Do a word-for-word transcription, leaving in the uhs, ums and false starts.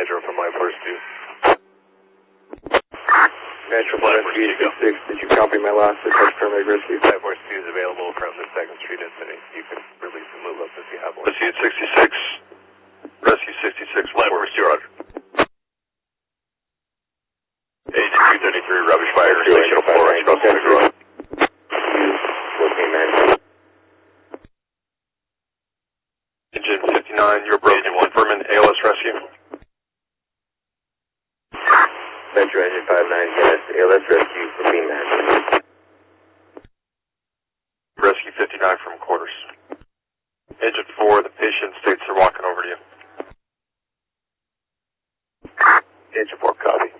Metro from Line Force two. Metro from Rescue eight six six, did you copy my last touch paramedic rescue? Line Force two is available from the second Street incident. You can release and move up if you have one. Rescue eight sixty-six, Rescue sixty-six, Line Force two, Roger. Agent two thirty-three, rubbish fire, station oh four, across the garage. Agent fifty-nine, you're broken. Agent one, Furman, A L S rescue. Metro Engine five nine, yes, A L S rescue for B MAX. Rescue fifty-nine from quarters. Agent four, the patient states they're walking over to you. Agent four, copy.